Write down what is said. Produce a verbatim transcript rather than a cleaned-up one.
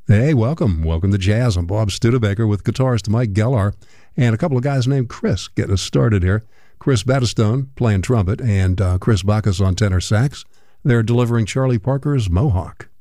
Hey, welcome. Welcome to Jazz. I'm Bob Studebaker with guitarist Mike Gellar and a couple of guys named Chris getting us started here. Chris Battistone playing trumpet and uh, Chris Bacchus on tenor sax. They're delivering Charlie Parker's Mohawk.